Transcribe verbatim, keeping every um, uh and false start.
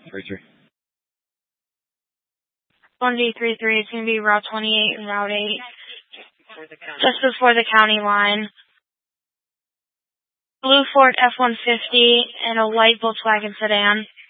three three. one D three three, it's going to be Route twenty-eight and Route eight. Just before the county line. Blue Ford F one fifty and a white Volkswagen sedan.